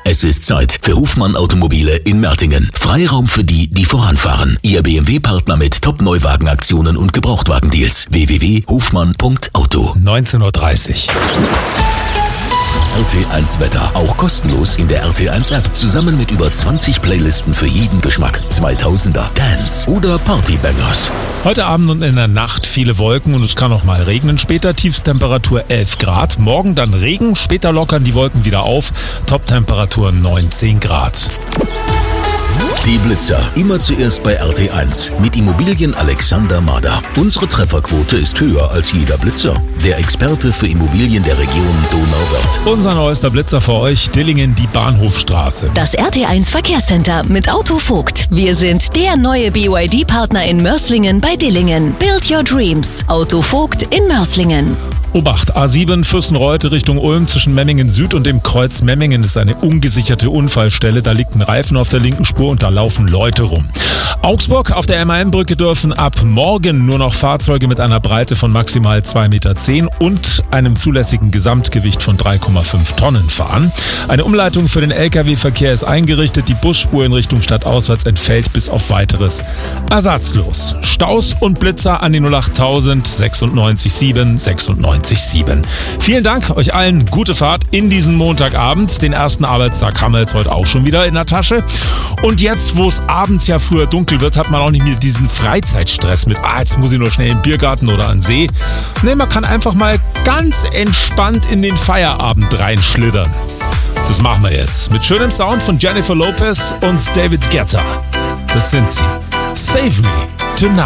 Es ist Zeit für Hofmann Automobile in Mertingen. Freiraum für die, die voranfahren. Ihr BMW-Partner mit Top-Neuwagenaktionen und Gebrauchtwagendeals. www.hofmann.auto. 19:30 Uhr. RT1 Wetter. Auch kostenlos in der RT1 App. Zusammen mit über 20 Playlisten für jeden Geschmack. 2000er, Dance oder Partybangers. Heute Abend und in der Nacht viele Wolken und es kann auch mal regnen. Später Tiefstemperatur 11 Grad. Morgen dann Regen. Später lockern die Wolken wieder auf. Toptemperatur 19 Grad. Die Blitzer. Immer zuerst bei RT1. Mit Immobilien Alexander Mader. Unsere Trefferquote ist höher als jeder Blitzer. Der Experte für Immobilien der Region Donauwörth. Unser neuester Blitzer für euch, Dillingen, die Bahnhofstraße. Das RT1 Verkehrscenter mit Auto Vogt. Wir sind der neue BYD-Partner in Mörslingen bei Dillingen. Build your dreams. Auto Vogt in Mörslingen. Obacht, A7 Fürstenreuth Richtung Ulm zwischen Memmingen Süd und dem Kreuz Memmingen ist eine ungesicherte Unfallstelle. Da liegt ein Reifen auf der linken Spur und da laufen Leute rum. Augsburg, auf der MAN-Brücke dürfen ab morgen nur noch Fahrzeuge mit einer Breite von maximal 2,10 Meter und einem zulässigen Gesamtgewicht von 3,5 Tonnen fahren. Eine Umleitung für den Lkw-Verkehr ist eingerichtet. Die Busspur in Richtung stadtauswärts entfällt bis auf weiteres ersatzlos. Staus und Blitzer an die 08000 96 7 96 7. Vielen Dank euch allen, gute Fahrt in diesen Montagabend. Den ersten Arbeitstag haben wir jetzt heute auch schon wieder in der Tasche. Und jetzt, wo es abends ja früher dunkel wird, hat man auch nicht mehr diesen Freizeitstress mit, jetzt muss ich nur schnell in den Biergarten oder an den See. Nee, man kann einfach mal ganz entspannt in den Feierabend reinschlittern. Das machen wir jetzt mit schönem Sound von Jennifer Lopez und David Guetta. Das sind sie. Save Me Tonight.